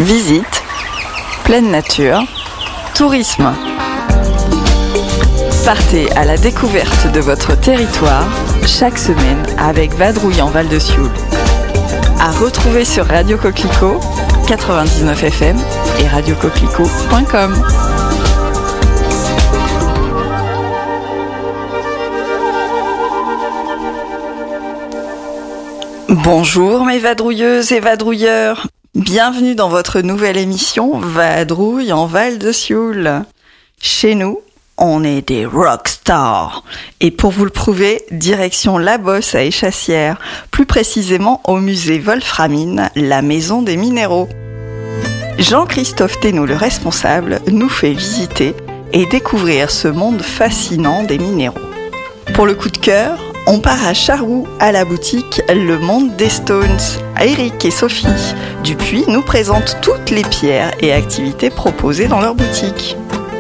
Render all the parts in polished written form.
Visite, pleine nature, tourisme. Partez à la découverte de votre territoire chaque semaine avec Vadrouille en Val-de-Sioule. À retrouver sur Radio Coquelicot, 99 FM et radiocoquelicot.com. Bonjour mes vadrouilleuses et vadrouilleurs. Bienvenue dans votre nouvelle émission Vadrouille en Val-de-Sioule. Chez nous, on est des rockstars. Et pour vous le prouver, direction La Bosse à Échassières, plus précisément au musée Wolframine, la maison des minéraux. Jean-Christophe Thénault, le responsable, nous fait visiter et découvrir ce monde fascinant des minéraux. Pour le coup de cœur, on part à Charroux, à la boutique Le Monde des Stones. Eric et Sophie Dupuis nous présentent toutes les pierres et activités proposées dans leur boutique.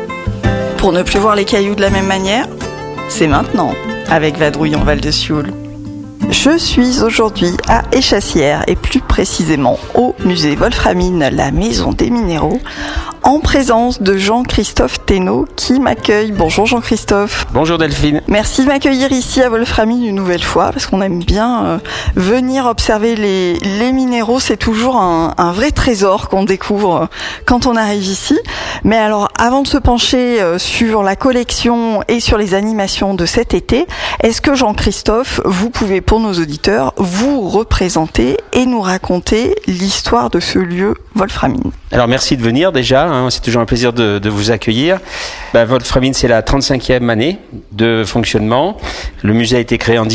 Pour ne plus voir les cailloux de la même manière, c'est maintenant, avec Vadrouille en Val-de-Sioule. Je suis aujourd'hui à Échassières et plus précisément au musée Wolframine, la maison des minéraux, en présence de Jean-Christophe Thénault qui m'accueille. Bonjour Jean-Christophe. Bonjour Delphine. Merci de m'accueillir ici à Wolframine une nouvelle fois parce qu'on aime bien venir observer les minéraux. C'est toujours un vrai trésor qu'on découvre quand on arrive ici. Mais alors avant de se pencher sur la collection et sur les animations de cet été, est-ce que Jean-Christophe, vous pouvez pour nos auditeurs vous représenter et nous raconter l'histoire de ce lieu Wolframine? Alors merci de venir déjà, c'est toujours un plaisir de vous accueillir. Wolframine, c'est la 35e année de fonctionnement. Le musée a été créé en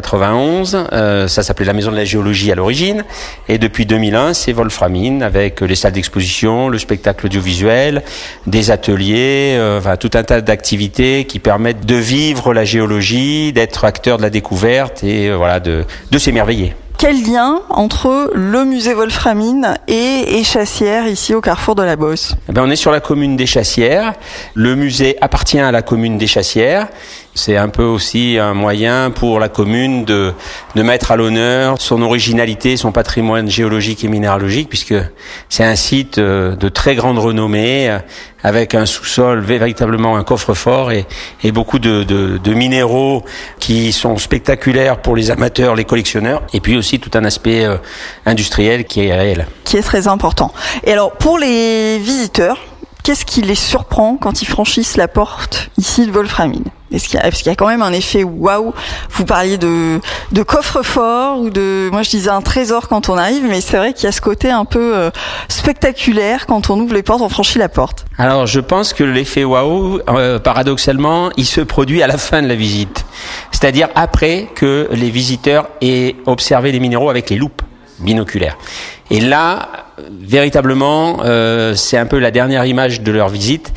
1991, ça s'appelait la Maison de la Géologie à l'origine. Et depuis 2001, c'est Wolframine avec les salles d'exposition, le spectacle audiovisuel, des ateliers, tout un tas d'activités qui permettent de vivre la géologie, d'être acteur de la découverte et de s'émerveiller. Quel lien entre le musée Wolframine et Échassières, ici au carrefour de la Bosse? On est sur la commune d'Échassières. Le musée appartient à la commune d'Échassières. C'est un peu aussi un moyen pour la commune de mettre à l'honneur son originalité, son patrimoine géologique et minéralogique, puisque c'est un site de très grande renommée, avec un sous-sol, véritablement un coffre-fort et beaucoup de minéraux qui sont spectaculaires pour les amateurs, les collectionneurs, et puis aussi tout un aspect industriel qui est réel. Qui est très important. Et alors, pour les visiteurs, qu'est-ce qui les surprend quand ils franchissent la porte ici de Wolframine? Parce qu'il y a quand même un effet waouh. Vous parliez de coffre-fort ou moi je disais un trésor quand on arrive, mais c'est vrai qu'il y a ce côté un peu spectaculaire quand on ouvre les portes, on franchit la porte. Alors je pense que l'effet waouh, paradoxalement, il se produit à la fin de la visite. C'est-à-dire après que les visiteurs aient observé les minéraux avec les loupes binoculaires. Et là, véritablement, c'est un peu la dernière image de leur visite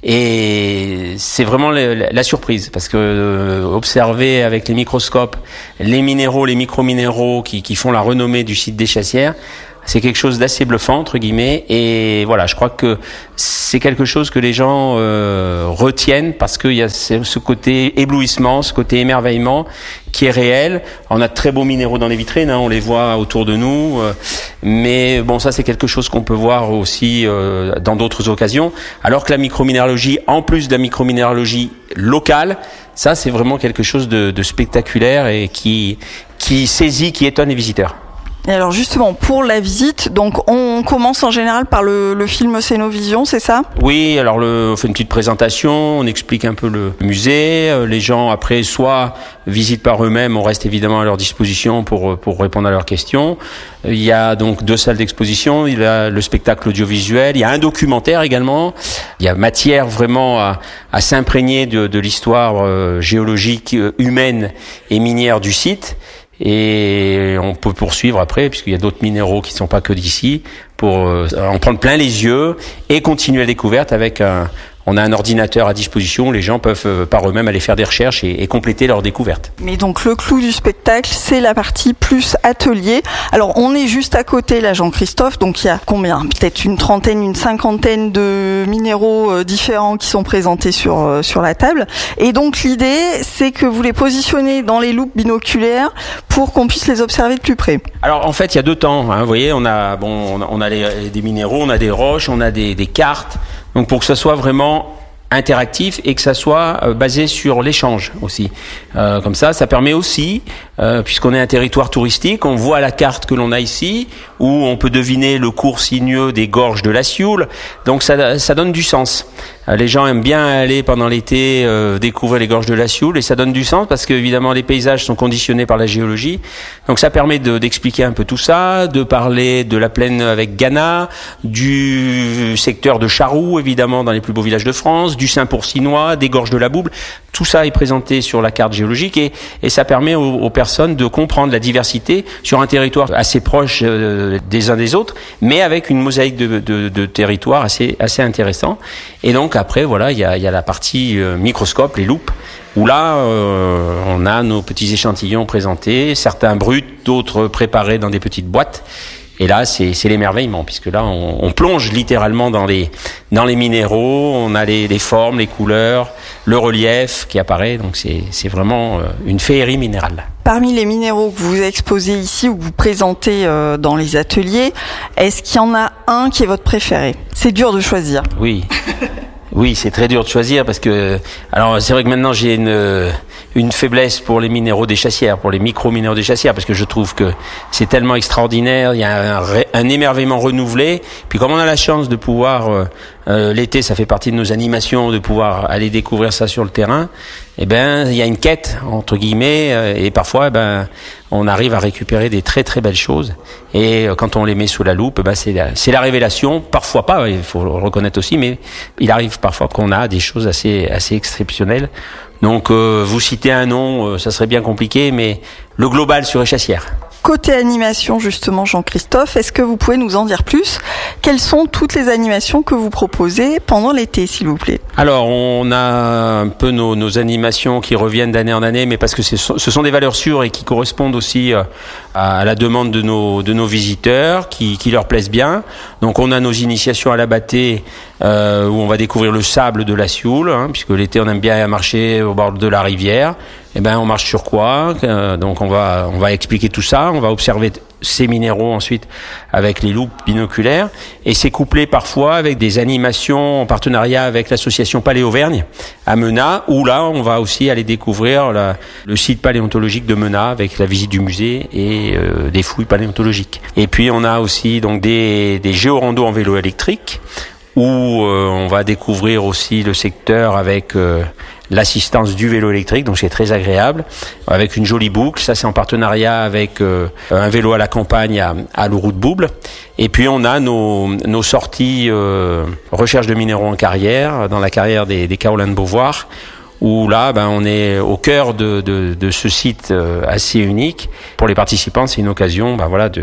et c'est vraiment la surprise parce que observer avec les microscopes les minéraux, les micro-minéraux qui font la renommée du site d'Échassières, c'est quelque chose d'assez bluffant entre guillemets et voilà, je crois que c'est quelque chose que les gens retiennent parce qu'il y a ce côté éblouissement, ce côté émerveillement qui est réel. On a de très beaux minéraux dans les vitrines, on les voit autour de nous, mais bon, ça c'est quelque chose qu'on peut voir aussi dans d'autres occasions, alors que la microminéralogie, en plus de la microminéralogie locale, ça c'est vraiment quelque chose de spectaculaire et qui saisit, qui étonne les visiteurs. Et alors justement, pour la visite, donc on commence en général par le film Cénovision, c'est ça? Oui, alors on fait une petite présentation, on explique un peu le musée, les gens après soit visitent par eux-mêmes, on reste évidemment à leur disposition pour répondre à leurs questions. Il y a donc 2 salles d'exposition, il y a le spectacle audiovisuel, il y a un documentaire également, il y a matière vraiment à s'imprégner de l'histoire géologique, humaine et minière du site. Et on peut poursuivre après, puisqu'il y a d'autres minéraux qui ne sont pas que d'ici, pour en prendre plein les yeux et continuer la découverte avec on a un ordinateur à disposition, les gens peuvent par eux-mêmes aller faire des recherches et compléter leurs découvertes. Mais donc le clou du spectacle, c'est la partie plus atelier. Alors on est juste à côté là, Jean-Christophe, donc il y a combien ? Peut-être une trentaine, une cinquantaine de minéraux différents qui sont présentés sur la table. Et donc l'idée, c'est que vous les positionnez dans les loupes binoculaires pour qu'on puisse les observer de plus près. Alors en fait, il y a deux temps. Vous voyez, on a des minéraux, on a des roches, on a des cartes. Donc pour que ça soit vraiment interactif et que ça soit basé sur l'échange aussi. Comme ça permet aussi, puisqu'on est un territoire touristique, on voit la carte que l'on a ici, où on peut deviner le cours sinueux des gorges de la Sioule. Donc ça donne du sens. Les gens aiment bien aller pendant l'été découvrir les gorges de la Sioule et ça donne du sens parce que évidemment les paysages sont conditionnés par la géologie. Donc ça permet d'expliquer un peu tout ça, de parler de la plaine avec Ghana, du secteur de Charroux évidemment dans les plus beaux villages de France, du Saint-Pourcinois, des gorges de la Bouble. Tout ça est présenté sur la carte géologique et ça permet aux personnes de comprendre la diversité sur un territoire assez proche des uns des autres, mais avec une mosaïque de territoires assez intéressant. Et donc après, voilà, il y a la partie microscope, les loupes, où là, on a nos petits échantillons présentés, certains bruts, d'autres préparés dans des petites boîtes. Et là, c'est l'émerveillement, puisque là, on plonge littéralement dans les minéraux, on a les formes, les couleurs, le relief qui apparaît, donc c'est vraiment une féerie minérale. Parmi les minéraux que vous exposez ici ou que vous présentez dans les ateliers, est-ce qu'il y en a un qui est votre préféré ? C'est dur de choisir. Oui. Oui, c'est très dur de choisir parce que, alors c'est vrai que maintenant j'ai une faiblesse pour les minéraux des chassières, pour les micro-minéraux des chassières, parce que je trouve que c'est tellement extraordinaire, il y a un émerveillement renouvelé. Puis comme on a la chance de pouvoir, l'été ça fait partie de nos animations, de pouvoir aller découvrir ça sur le terrain, eh ben il y a une quête entre guillemets et parfois on arrive à récupérer des très très belles choses et quand on les met sous la loupe, c'est la révélation. Parfois pas, il faut le reconnaître aussi, mais il arrive parfois qu'on a des choses assez exceptionnelles. Donc vous citez un nom, ça serait bien compliqué, mais le global sur échassière. Côté animation, justement, Jean-Christophe, est-ce que vous pouvez nous en dire plus ? Quelles sont toutes les animations que vous proposez pendant l'été, s'il vous plaît ? Alors, on a un peu nos animations qui reviennent d'année en année, mais parce que ce sont des valeurs sûres et qui correspondent aussi à la demande de nos visiteurs, qui leur plaisent bien. Donc, on a nos initiations à la bâtée, où on va découvrir le sable de la Sioule, puisque l'été, on aime bien marcher au bord de la rivière. Eh ben, on marche sur quoi ? Donc, on va expliquer tout ça. On va observer ces minéraux ensuite avec les loupes binoculaires. Et c'est couplé parfois avec des animations en partenariat avec l'association Paléauvergne à Menat, où là, on va aussi aller découvrir le site paléontologique de Menat avec la visite du musée et des fouilles paléontologiques. Et puis, on a aussi donc des géorandos en vélo électrique, où on va découvrir aussi le secteur avec l'assistance du vélo électrique, donc c'est très agréable, avec une jolie boucle. Ça, c'est en partenariat avec un vélo à la campagne à Louroux de Bouble. Et puis on a nos sorties recherche de minéraux en carrière, dans la carrière des Carolins de Beauvoir, où là, on est au cœur de ce site assez unique. Pour les participants, c'est une occasion,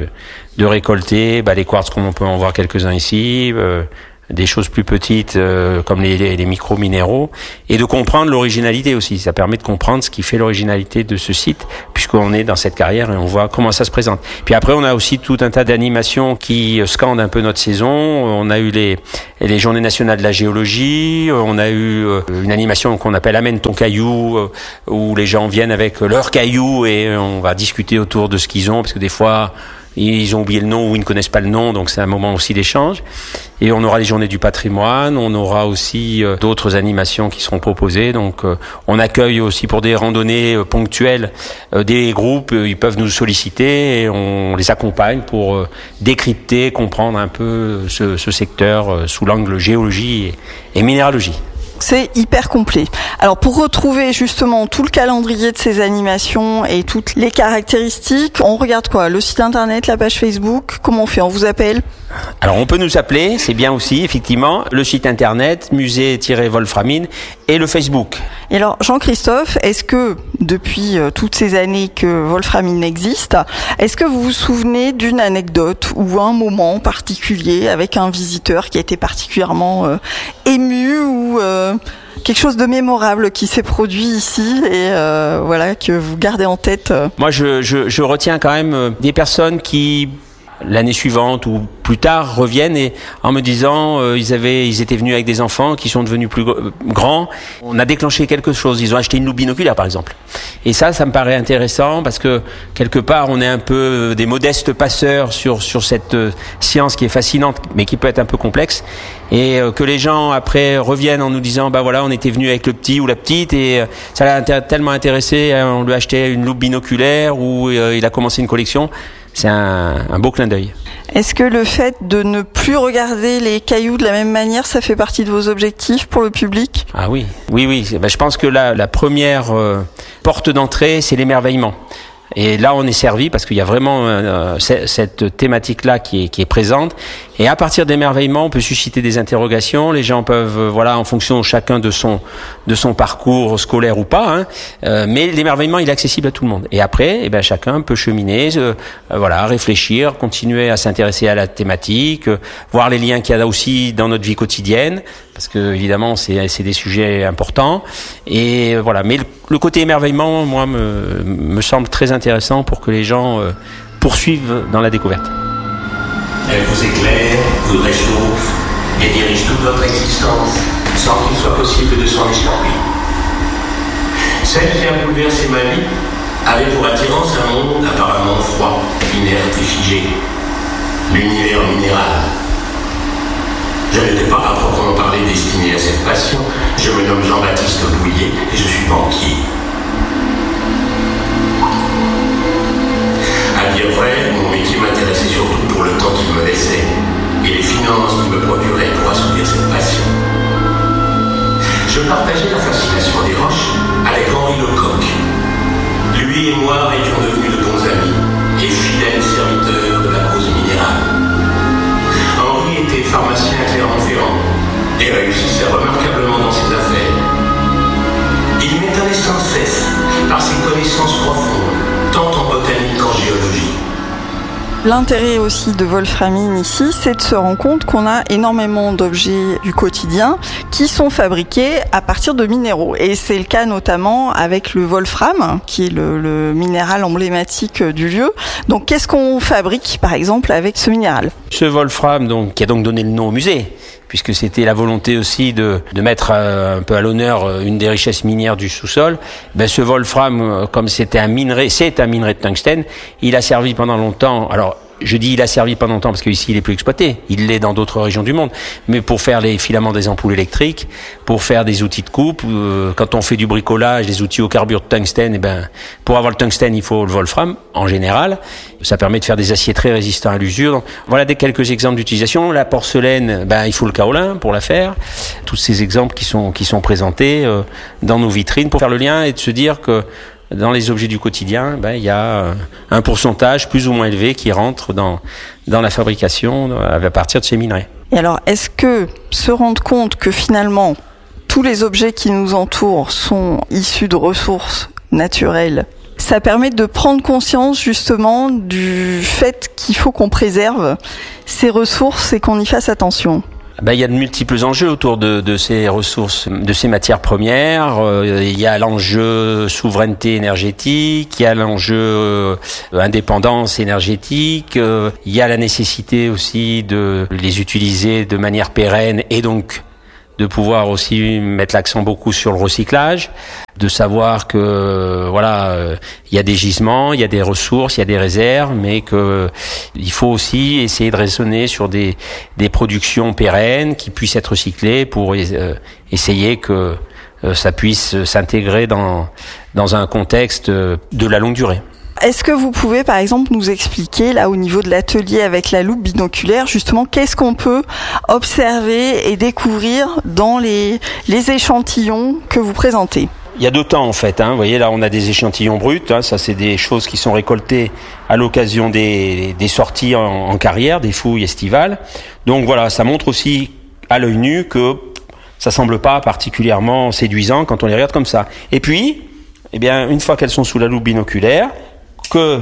de récolter les quartz, comme on peut en voir quelques-uns ici, des choses plus petites comme les micro-minéraux, et de comprendre l'originalité aussi. Ça permet de comprendre ce qui fait l'originalité de ce site, puisqu'on est dans cette carrière et on voit comment ça se présente. Puis après, on a aussi tout un tas d'animations qui scandent un peu notre saison. On a eu les Journées nationales de la géologie, on a eu une animation qu'on appelle Amène ton caillou, où les gens viennent avec leurs cailloux et on va discuter autour de ce qu'ils ont, parce que des fois, ils ont oublié le nom ou ils ne connaissent pas le nom, donc c'est un moment aussi d'échange. Et on aura les journées du patrimoine, on aura aussi d'autres animations qui seront proposées. Donc on accueille aussi pour des randonnées ponctuelles des groupes, ils peuvent nous solliciter et on les accompagne pour décrypter, comprendre un peu ce secteur sous l'angle géologie et minéralogie. C'est hyper complet. Alors pour retrouver justement tout le calendrier de ces animations et toutes les caractéristiques, on regarde quoi ? Le site internet, la page Facebook, comment on fait ? On vous appelle ? Alors on peut nous appeler, c'est bien aussi, effectivement, le site internet, musée-wolframine et le Facebook. Et alors Jean-Christophe, est-ce que depuis toutes ces années que Wolframine existe, est-ce que vous vous souvenez d'une anecdote ou un moment particulier avec un visiteur qui a été particulièrement ému ou vous quelque chose de mémorable qui s'est produit ici et voilà que vous gardez en tête? Moi, je retiens quand même des personnes qui l'année suivante ou plus tard reviennent et en me disant ils étaient venus avec des enfants qui sont devenus plus grands. On a déclenché quelque chose. Ils ont acheté une loupe binoculaire par exemple. Et ça me paraît intéressant parce que quelque part on est un peu des modestes passeurs sur cette science qui est fascinante mais qui peut être un peu complexe et que les gens après reviennent en nous disant bah voilà on était venus avec le petit ou la petite et ça l'a tellement intéressé, on lui a acheté une loupe binoculaire ou il a commencé une collection. C'est un beau clin d'œil. Est-ce que le fait de ne plus regarder les cailloux de la même manière, ça fait partie de vos objectifs pour le public? Ah oui. Ben, je pense que la première porte d'entrée, c'est l'émerveillement. Et là, on est servi parce qu'il y a vraiment cette thématique-là qui est présente. Et à partir d'émerveillement, on peut susciter des interrogations. Les gens peuvent, en fonction chacun de son parcours scolaire ou pas. Mais l'émerveillement, il est accessible à tout le monde. Et après, chacun peut cheminer, réfléchir, continuer à s'intéresser à la thématique, voir les liens qu'il y a là aussi dans notre vie quotidienne. Parce que évidemment, c'est des sujets importants. Et voilà. Mais le côté émerveillement, moi, me semble très intéressant pour que les gens poursuivent dans la découverte. Elle vous éclaire, vous réchauffe et dirige toute votre existence sans qu'il soit possible de s'en échapper. Celle qui a bouleversé ma vie avait pour attirance un monde apparemment froid, inerte et figé. L'univers minéral. Je n'étais pas à proprement parler destiné à cette passion. Je me nomme Jean-Baptiste Bouillet et je suis banquier. À dire vrai, mon métier m'intéressait surtout pour le temps qu'il me laissait et les finances qu'il me procurait pour assouvir cette passion. Je partageais la fascination des roches avec Henri Lecoq. Lui et moi étions devenus de bons amis et fidèles serviteurs de la cause minérale. Henri était pharmacien à Clermont-Ferrand et réussissait remarquablement dans ses affaires. Il m'étonnait sans cesse par ses connaissances profondes, tant en botanique qu'en géologie. L'intérêt aussi de Wolframine ici, c'est de se rendre compte qu'on a énormément d'objets du quotidien qui sont fabriqués à partir de minéraux. Et c'est le cas notamment avec le wolfram, qui est le minéral emblématique du lieu. Donc qu'est-ce qu'on fabrique par exemple avec ce minéral? Ce wolfram, qui a donc donné le nom au musée, puisque c'était la volonté aussi de mettre un peu à l'honneur une des richesses minières du sous-sol. Ce wolfram, comme c'est un minerai de tungstène, il a servi pendant longtemps. Alors, je dis il a servi pendant longtemps parce qu'ici il est plus exploité. Il l'est dans d'autres régions du monde. Mais pour faire les filaments des ampoules électriques, pour faire des outils de coupe, quand on fait du bricolage, des outils au carbure de tungstène, pour avoir le tungstène, il faut le wolfram, en général. Ça permet de faire des aciers très résistants à l'usure. Donc, voilà quelques exemples d'utilisation. La porcelaine, il faut le kaolin pour la faire. Tous ces exemples qui sont présentés dans nos vitrines pour faire le lien et de se dire que dans les objets du quotidien, il y a un pourcentage plus ou moins élevé qui rentre dans la fabrication à partir de ces minerais. Et alors, est-ce que se rendre compte que finalement, tous les objets qui nous entourent sont issus de ressources naturelles, ça permet de prendre conscience justement du fait qu'il faut qu'on préserve ces ressources et qu'on y fasse attention? Il y a de multiples enjeux autour de ces ressources, de ces matières premières. Il y a l'enjeu souveraineté énergétique, il y a l'enjeu indépendance énergétique, il y a la nécessité aussi de les utiliser de manière pérenne et donc de pouvoir aussi mettre l'accent beaucoup sur le recyclage, de savoir que il y a des gisements, il y a des ressources, il y a des réserves, mais que il faut aussi essayer de raisonner sur des productions pérennes qui puissent être recyclées pour essayer que ça puisse s'intégrer dans un contexte de la longue durée. Est-ce que vous pouvez, par exemple, nous expliquer, là, au niveau de l'atelier avec la loupe binoculaire, justement, qu'est-ce qu'on peut observer et découvrir dans les échantillons que vous présentez? Il y a deux temps, en fait. Vous voyez, là, on a des échantillons bruts. Ça, c'est des choses qui sont récoltées à l'occasion des sorties en carrière, des fouilles estivales. Donc, voilà, ça montre aussi, à l'œil nu, que ça semble pas particulièrement séduisant quand on les regarde comme ça. Et puis, une fois qu'elles sont sous la loupe binoculaire, que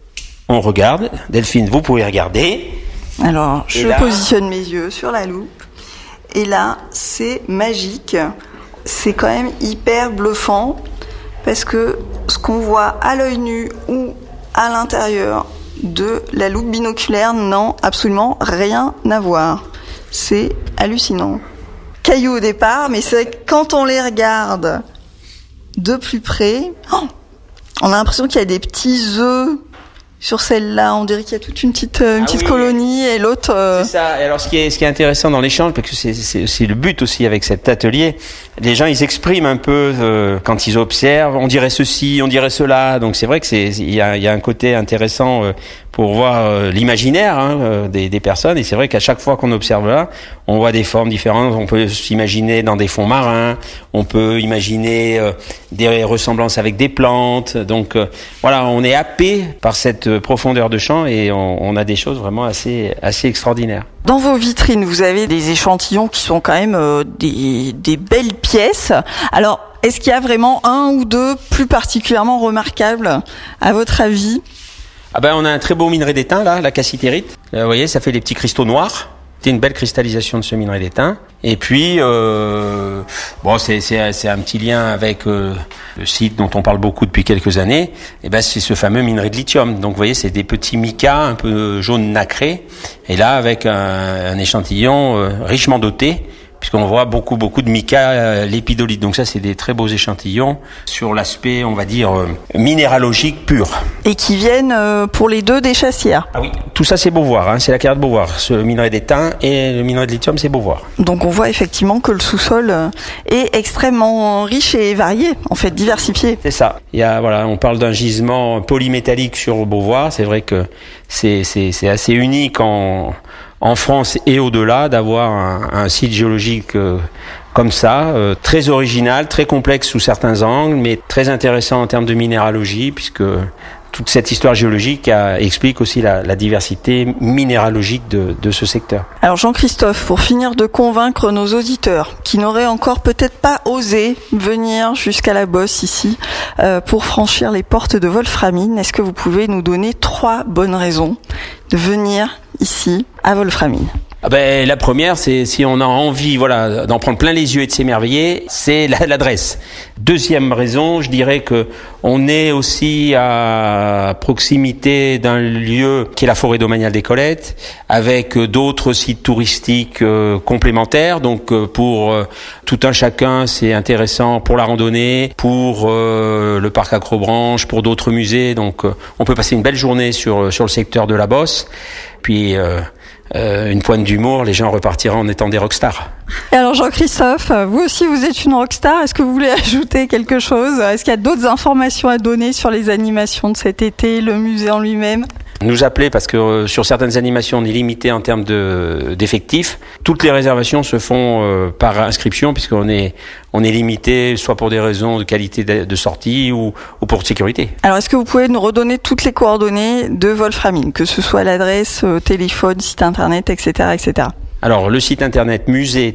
on regarde. Delphine, vous pouvez regarder. Alors, je positionne mes yeux sur la loupe Et là, c'est magique. C'est quand même hyper bluffant parce que ce qu'on voit à l'œil nu ou à l'intérieur de la loupe binoculaire n'a absolument rien à voir. C'est hallucinant. Cailloux au départ, mais c'est vrai que quand on les regarde de plus près, on a l'impression qu'il y a des petits œufs sur celle-là. On dirait qu'il y a toute une petite colonie et l'autre... C'est ça. Et alors ce qui est intéressant dans l'échange, parce que c'est le but aussi avec cet atelier, les gens ils expriment un peu quand ils observent, on dirait ceci, on dirait cela. Donc c'est vrai que il y a un côté intéressant pour voir l'imaginaire des personnes. Et c'est vrai qu'à chaque fois qu'on observe là, on voit des formes différentes. On peut s'imaginer dans des fonds marins, on peut imaginer des ressemblances avec des plantes. Donc voilà, on est happé par cette profondeur de champ et on a des choses vraiment assez extraordinaires. Dans vos vitrines, vous avez des échantillons qui sont quand même des belles pièces. Alors, est-ce qu'il y a vraiment un ou deux plus particulièrement remarquables, à votre avis ? On a un très beau minerai d'étain, là, la cassitérite. Vous voyez, ça fait les petits cristaux noirs. C'est une belle cristallisation de ce minerai d'étain. Et puis, c'est un petit lien avec le site dont on parle beaucoup depuis quelques années. C'est ce fameux minerai de lithium. Donc, vous voyez, c'est des petits micas un peu jaune nacré. Et là, avec un échantillon richement doté, puisqu'on voit beaucoup de mica lépidolite. Donc ça, c'est des très beaux échantillons sur l'aspect, on va dire, minéralogique pur. Et qui viennent pour les deux des Chassières. Ah oui, tout ça c'est Beauvoir, c'est la carrière de Beauvoir. Ce minerai d'étain et le minerai de lithium, c'est Beauvoir. Donc on voit effectivement que le sous-sol est extrêmement riche et varié, en fait diversifié. C'est ça. On parle d'un gisement polymétallique sur Beauvoir. C'est vrai que c'est assez unique en France et au-delà d'avoir un site géologique comme ça, très original, très complexe sous certains angles, mais très intéressant en termes de minéralogie, puisque toute cette histoire géologique explique aussi la diversité minéralogique de ce secteur. Alors Jean-Christophe, pour finir de convaincre nos auditeurs qui n'auraient encore peut-être pas osé venir jusqu'à la Bosse ici pour franchir les portes de Wolframine, est-ce que vous pouvez nous donner 3 bonnes raisons de venir ici à Wolframine? La première, c'est si on a envie, d'en prendre plein les yeux et de s'émerveiller, c'est l'adresse. Deuxième raison, je dirais que on est aussi à proximité d'un lieu qui est la forêt domaniale des Colettes, avec d'autres sites touristiques complémentaires. Donc pour tout un chacun, c'est intéressant pour la randonnée, pour le parc Acrobranche, pour d'autres musées. Donc on peut passer une belle journée sur le secteur de la Bosse. Puis une pointe d'humour, les gens repartiront en étant des rockstars. Et alors Jean-Christophe, vous aussi vous êtes une rockstar, est-ce que vous voulez ajouter quelque chose ? Est-ce qu'il y a d'autres informations à donner sur les animations de cet été, le musée en lui-même ? Nous appeler parce que sur certaines animations on est limité en termes d'effectifs. Toutes les réservations se font par inscription puisqu'on est limité soit pour des raisons de qualité de sortie ou pour sécurité. Alors est-ce que vous pouvez nous redonner toutes les coordonnées de Wolframine, que ce soit l'adresse, téléphone, site internet, etc., etc. Alors le site internet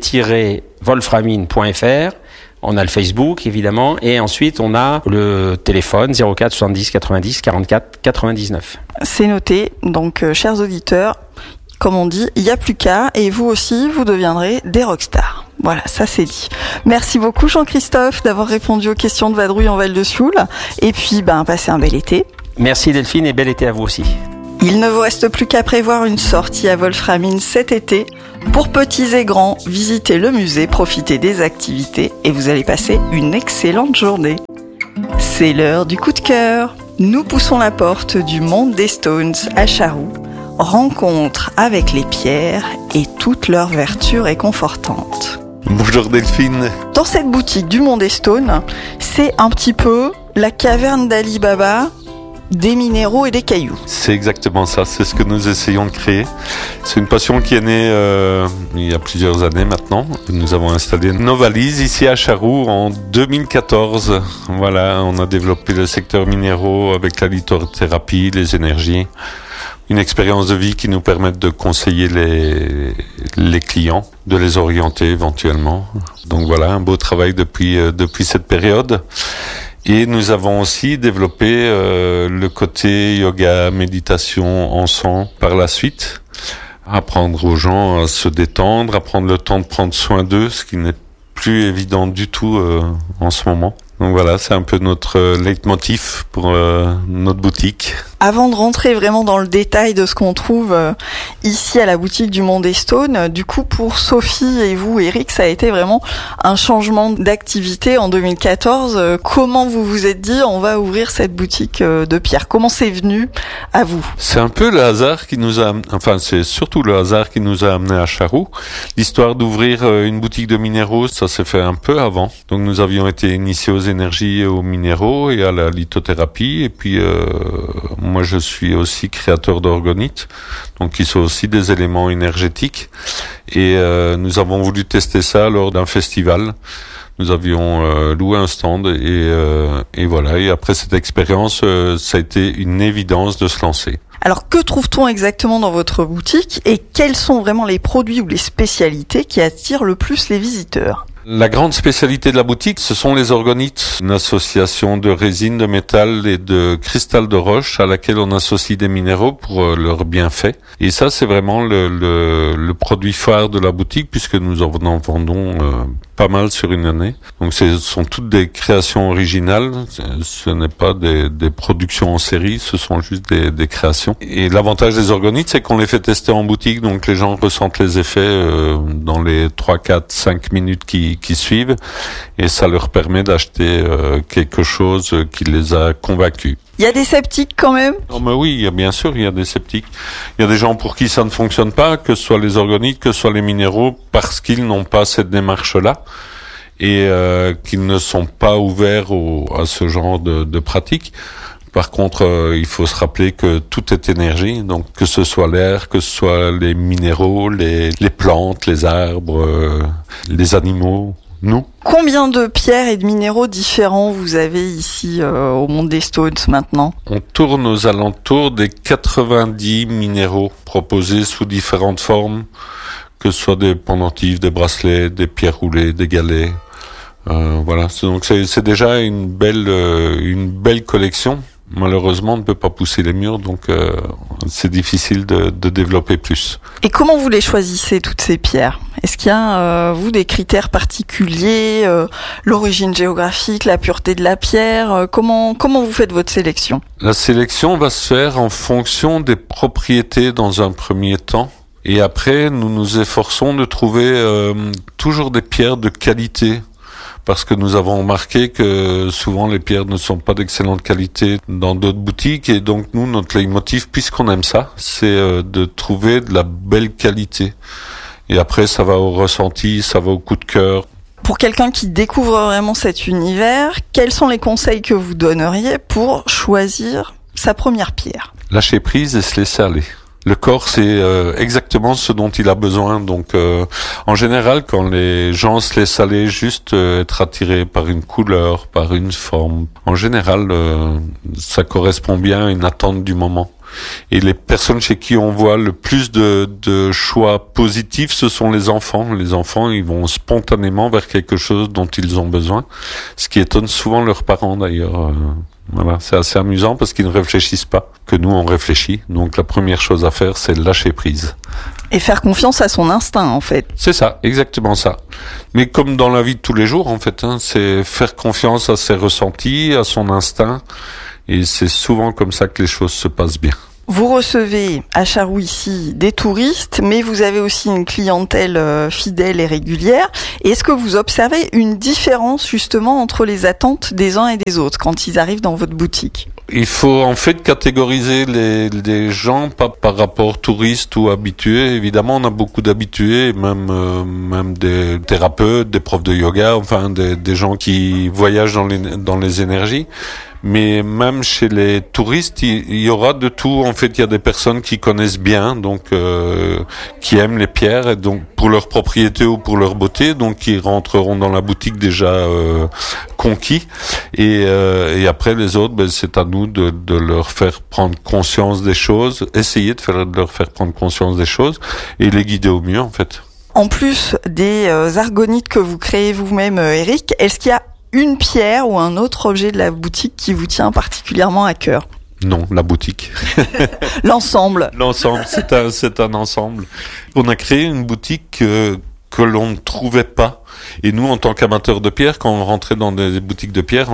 musée-wolframine.fr. On a le Facebook, évidemment, et ensuite on a le téléphone 04 70 90 44 99. C'est noté, donc chers auditeurs, comme on dit, il n'y a plus qu'à, et vous aussi, vous deviendrez des rockstars. Voilà, ça c'est dit. Merci beaucoup Jean-Christophe d'avoir répondu aux questions de Vadrouille en Val de Sioule, et puis passez un bel été. Merci Delphine, et bel été à vous aussi. Il ne vous reste plus qu'à prévoir une sortie à Wolframine cet été. Pour petits et grands, visitez le musée, profitez des activités et vous allez passer une excellente journée. C'est l'heure du coup de cœur. Nous poussons la porte du monde des Stones à Charroux. Rencontre avec les pierres et toutes leurs vertus réconfortantes. Bonjour Delphine. Dans cette boutique du monde des Stones, c'est un petit peu la caverne d'Ali Baba des minéraux et des cailloux. C'est exactement ça, c'est ce que nous essayons de créer. C'est une passion qui est née il y a plusieurs années maintenant. Nous avons installé nos valises ici à Charroux en 2014. Voilà, on a développé le secteur minéraux avec la lithothérapie, les énergies. Une expérience de vie qui nous permet de conseiller les clients, de les orienter éventuellement. Donc voilà, un beau travail depuis cette période. Et nous avons aussi développé le côté yoga, méditation, encens par la suite. apprendre aux gens à se détendre, à prendre le temps de prendre soin d'eux, ce qui n'est plus évident du tout en ce moment. Donc voilà, c'est un peu notre leitmotiv pour notre boutique. Avant de rentrer vraiment dans le détail de ce qu'on trouve ici à la boutique du Mont des Staunes, du coup pour Sophie et vous, Eric, ça a été vraiment un changement d'activité en 2014. Comment vous vous êtes dit on va ouvrir cette boutique de pierre? Comment c'est venu à vous? C'est un peu le hasard qui nous a, enfin c'est surtout le hasard qui nous a amené à Charroux. L'histoire d'ouvrir une boutique de minéraux, ça s'est fait un peu avant. Donc nous avions été initiés aux énergies et aux minéraux et à la lithothérapie. Et puis moi, je suis aussi créateur d'orgonites, donc qui sont aussi des éléments énergétiques. Et nous avons voulu tester ça lors d'un festival. Nous avions loué un stand et voilà. Et après cette expérience, ça a été une évidence de se lancer. Alors, que trouve-t-on exactement dans votre boutique et quels sont vraiment les produits ou les spécialités qui attirent le plus les visiteurs? La grande spécialité de la boutique, ce sont les orgonites, une association de résine, de métal et de cristal de roche à laquelle on associe des minéraux pour leurs bienfaits. Et ça, c'est vraiment le produit phare de la boutique puisque nous en vendons pas mal sur une année. Donc ce sont toutes des créations originales, ce n'est pas des productions en série, ce sont juste des créations. Et l'avantage des orgonites, c'est qu'on les fait tester en boutique, donc les gens ressentent les effets dans les 3, 4, 5 minutes qui suivent et ça leur permet d'acheter quelque chose qui les a convaincus. Il y a des sceptiques quand même? Non, mais oui, bien sûr, il y a des sceptiques. Il y a des gens pour qui ça ne fonctionne pas, que ce soit les organiques, que ce soit les minéraux, parce qu'ils n'ont pas cette démarche-là et qu'ils ne sont pas ouverts à ce genre de pratiques. Par contre, il faut se rappeler que tout est énergie, donc que ce soit l'air, que ce soit les minéraux, les plantes, les arbres, les animaux, nous. Combien de pierres et de minéraux différents vous avez ici au Mont des Staunes maintenant? On tourne aux alentours des 90 minéraux proposés sous différentes formes, que ce soit des pendentifs, des bracelets, des pierres roulées, des galets. Voilà, donc c'est déjà une belle collection. Malheureusement, on ne peut pas pousser les murs, donc c'est difficile de développer plus. Et comment vous les choisissez, toutes ces pierres? Est-ce qu'il y a, vous, des critères particuliers, l'origine géographique, la pureté de la pierre? Comment vous faites votre sélection? La sélection va se faire en fonction des propriétés dans un premier temps. Et après, nous nous efforçons de trouver toujours des pierres de qualité. Parce que nous avons remarqué que souvent les pierres ne sont pas d'excellente qualité dans d'autres boutiques et donc nous, notre leitmotiv, puisqu'on aime ça, c'est de trouver de la belle qualité. Et après, ça va au ressenti, ça va au coup de cœur. Pour quelqu'un qui découvre vraiment cet univers, quels sont les conseils que vous donneriez pour choisir sa première pierre? Lâcher prise et se laisser aller. Le corps, c'est exactement ce dont il a besoin. Donc, en général, quand les gens se laissent aller, juste être attirés par une couleur, par une forme, en général, ça correspond bien à une attente du moment. Et les personnes chez qui on voit le plus de choix positifs, ce sont les enfants. Les enfants, ils vont spontanément vers quelque chose dont ils ont besoin, ce qui étonne souvent leurs parents d'ailleurs. Voilà, c'est assez amusant parce qu'ils ne réfléchissent pas, que nous on réfléchit. Donc la première chose à faire, c'est lâcher prise. Et faire confiance à son instinct, en fait. C'est ça, exactement ça. Mais comme dans la vie de tous les jours, en fait, c'est faire confiance à ses ressentis, à son instinct. Et c'est souvent comme ça que les choses se passent bien. Vous recevez à Charroux ici des touristes, mais vous avez aussi une clientèle fidèle et régulière. Et est-ce que vous observez une différence justement entre les attentes des uns et des autres quand ils arrivent dans votre boutique? Il faut en fait catégoriser les gens pas par rapport touristes ou habitués. Évidemment, on a beaucoup d'habitués, même des thérapeutes, des profs de yoga, enfin des gens qui voyagent dans les énergies. Mais même chez les touristes, il y aura de tout. En fait, il y a des personnes qui connaissent bien, donc qui aiment les pierres, et donc pour leur propriété ou pour leur beauté, donc qui rentreront dans la boutique déjà conquis. Et après les autres, c'est à nous de leur faire prendre conscience des choses, essayer de leur faire prendre conscience des choses et les guider au mieux, en fait. En plus des argonites que vous créez vous-même, Eric, est-ce qu'il y a une pierre ou un autre objet de la boutique qui vous tient particulièrement à cœur? Non, la boutique. L'ensemble. L'ensemble, c'est un ensemble. On a créé une boutique que l'on ne trouvait pas. Et nous, en tant qu'amateurs de pierre, quand on rentrait dans des boutiques de pierre,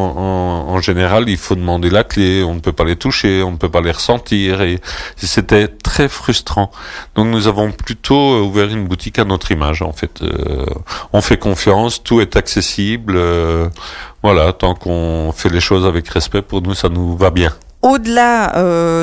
en général, il faut demander la clé, on ne peut pas les toucher, on ne peut pas les ressentir, et c'était très frustrant. Donc nous avons plutôt ouvert une boutique à notre image, en fait. On fait confiance, tout est accessible, voilà, tant qu'on fait les choses avec respect, pour nous, ça nous va bien. Au-delà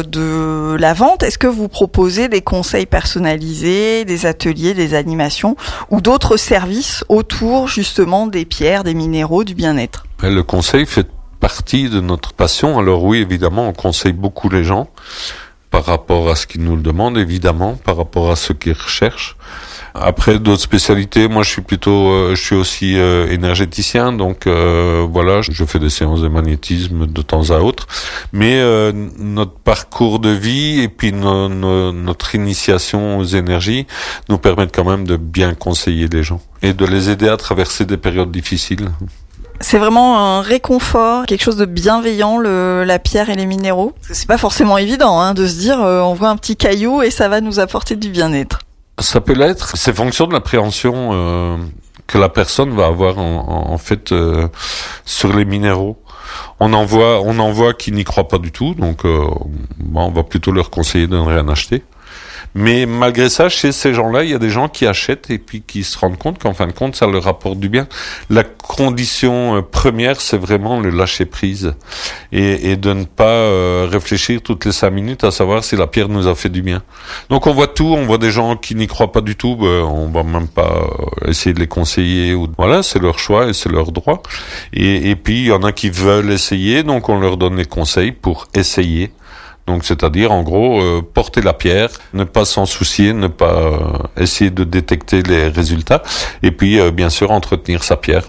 de la vente, est-ce que vous proposez des conseils personnalisés, des ateliers, des animations ou d'autres services autour justement des pierres, des minéraux, du bien-être ? Le conseil fait partie de notre passion. Alors oui, évidemment, on conseille beaucoup les gens par rapport à ce qu'ils nous le demandent, évidemment, par rapport à ce qu'ils recherchent. Après, d'autres spécialités, moi je suis aussi énergéticien, donc voilà, je fais des séances de magnétisme de temps à autre. Mais notre parcours de vie et puis notre initiation aux énergies nous permettent quand même de bien conseiller les gens et de les aider à traverser des périodes difficiles. C'est vraiment un réconfort, quelque chose de bienveillant, la pierre et les minéraux. C'est pas forcément évident de se dire on voit un petit caillou et ça va nous apporter du bien-être. Ça peut l'être. C'est fonction de l'appréhension que la personne va avoir en fait sur les minéraux. On en voit qui n'y croient pas du tout, donc on va plutôt leur conseiller de ne rien acheter. Mais malgré ça, chez ces gens-là, il y a des gens qui achètent et puis qui se rendent compte qu'en fin de compte, ça leur apporte du bien. La condition première, c'est vraiment le lâcher prise et de ne pas réfléchir toutes les 5 minutes à savoir si la pierre nous a fait du bien. Donc on voit tout, on voit des gens qui n'y croient pas du tout, on va même pas essayer de les conseiller. Voilà, c'est leur choix et c'est leur droit. Et puis il y en a qui veulent essayer, donc on leur donne les conseils pour essayer. Donc, c'est-à-dire, en gros, porter la pierre, ne pas s'en soucier, ne pas essayer de détecter les résultats. Et puis, bien sûr, entretenir sa pierre.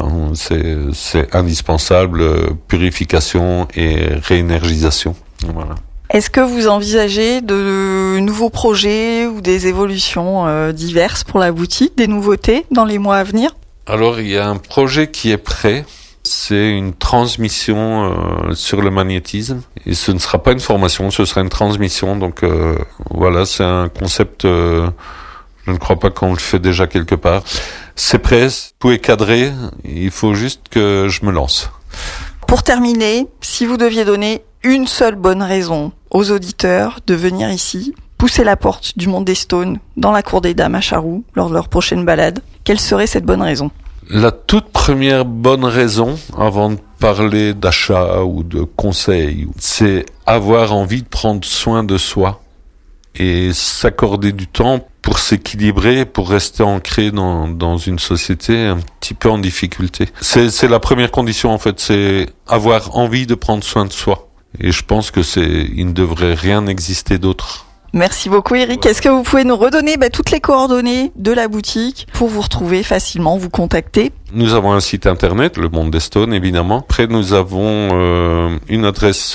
C'est indispensable, purification et réénergisation. Voilà. Est-ce que vous envisagez de nouveaux projets ou des évolutions diverses pour la boutique, des nouveautés dans les mois à venir ? Alors, il y a un projet qui est prêt. C'est une transmission sur le magnétisme et ce ne sera pas une formation, ce sera une transmission. Donc voilà, c'est un concept, je ne crois pas qu'on le fait déjà quelque part. C'est prêt, tout est cadré, il faut juste que je me lance. Pour terminer, si vous deviez donner une seule bonne raison aux auditeurs de venir ici, pousser la porte du Mont des Stones dans la cour des Dames à Charroux lors de leur prochaine balade, quelle serait cette bonne raison ? La toute première bonne raison, avant de parler d'achat ou de conseils, c'est avoir envie de prendre soin de soi et s'accorder du temps pour s'équilibrer, pour rester ancré dans une société un petit peu en difficulté. C'est la première condition en fait, c'est avoir envie de prendre soin de soi. Et je pense que il ne devrait rien exister d'autre. Merci beaucoup Eric. Est-ce que vous pouvez nous redonner toutes les coordonnées de la boutique pour vous retrouver facilement, vous contacter ? Nous avons un site internet, le Monde des Stones évidemment. Après nous avons une adresse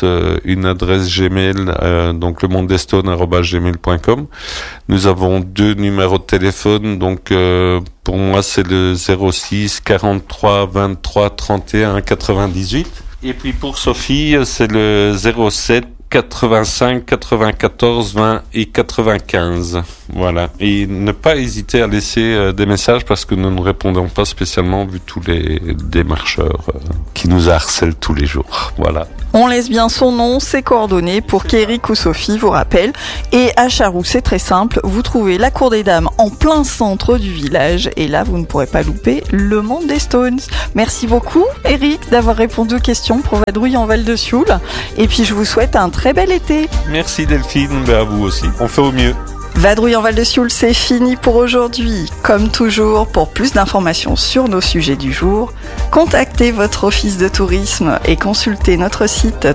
Gmail, donc le mondesstones@gmail.com. Nous avons 2 numéros de téléphone, donc pour moi c'est le 06 43 23 31 98. Et puis pour Sophie c'est le 07 85, 94, 20 et 95. Voilà. Et ne pas hésiter à laisser des messages parce que nous ne répondons pas spécialement vu tous les démarcheurs qui nous harcèlent tous les jours. Voilà. On laisse bien son nom, ses coordonnées pour qu'Éric ou Sophie vous rappellent. Et à Charroux, c'est très simple. Vous trouvez la Cour des Dames en plein centre du village. Et là, vous ne pourrez pas louper le Monde des Stones. Merci beaucoup, Éric, d'avoir répondu aux questions pour Vadrouille en Val de Sioule. Et puis, je vous souhaite un très bel été. Merci Delphine, à vous aussi. On fait au mieux. Vadrouille en Val de Sioule, c'est fini pour aujourd'hui. Comme toujours, pour plus d'informations sur nos sujets du jour, contactez votre office de tourisme et consultez notre site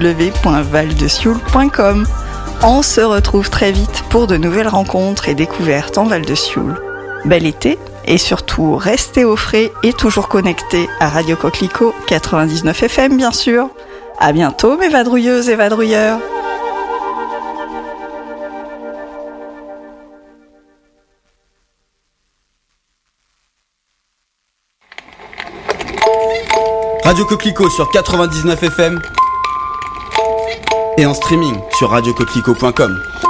www.valdesioule.com. On se retrouve très vite pour de nouvelles rencontres et découvertes en Val de Sioule. Bel été et surtout restez au frais et toujours connectés à Radio Coquelicot 99 FM bien sûr. À bientôt mes vadrouilleuses et vadrouilleurs. Radio Coquelicot sur 99 FM et en streaming sur radiocoquelicot.com.